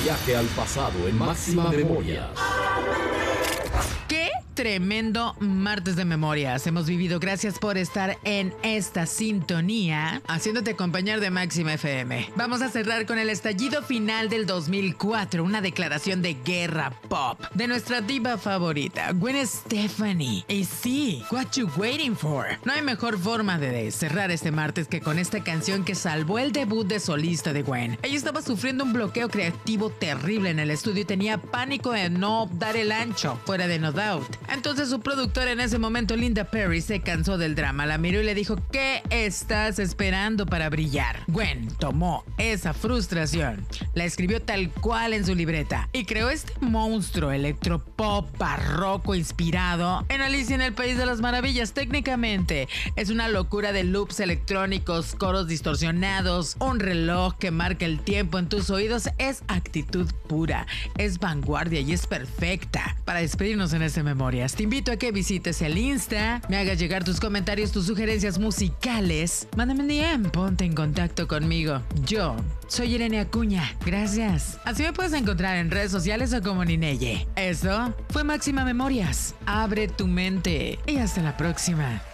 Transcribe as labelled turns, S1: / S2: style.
S1: Viaje al pasado en Máxima Memoria.
S2: ¡Qué tremendo martes de memorias hemos vivido! Gracias por estar en esta sintonía, haciéndote acompañar de Máxima FM. Vamos a cerrar con el estallido final del 2004, una declaración de guerra pop de nuestra diva favorita, Gwen Stefani. Y sí, What You Waiting For. No hay mejor forma de cerrar este martes que con esta canción que salvó el debut de solista de Gwen. Ella estaba sufriendo un bloqueo creativo terrible en el estudio y tenía pánico de no dar el ancho fuera de No Doubt. Entonces su productora en ese momento, Linda Perry, se cansó del drama, la miró y le dijo: ¿qué estás esperando para brillar? Gwen tomó esa frustración, la escribió tal cual en su libreta y creó este monstruo electropop barroco inspirado en Alicia en el País de las Maravillas. Técnicamente es una locura de loops electrónicos, coros distorsionados, un reloj que marca el tiempo en tus oídos. Es actitud pura, es vanguardia y es perfecta para despedirnos en este Memorias. Te invito a que visites el Insta, me hagas llegar tus comentarios, tus sugerencias musicales. Mándame un DM, ponte en contacto conmigo. Yo soy Irene Acuña. Gracias. Así me puedes encontrar en redes sociales o como Nineye. Esto fue Máxima Memorias. Abre tu mente y hasta la próxima.